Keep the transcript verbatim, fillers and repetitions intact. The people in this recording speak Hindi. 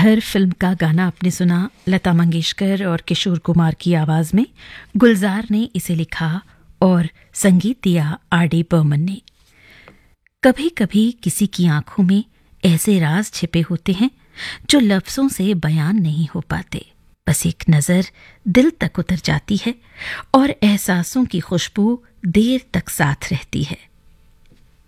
घर फिल्म का गाना आपने सुना लता मंगेशकर और किशोर कुमार की आवाज में। गुलजार ने इसे लिखा और संगीत दिया आर डी बर्मन ने। कभी कभी किसी की आंखों में ऐसे राज छिपे होते हैं जो लफ्जों से बयान नहीं हो पाते। बस एक नजर दिल तक उतर जाती है और एहसासों की खुशबू देर तक साथ रहती है।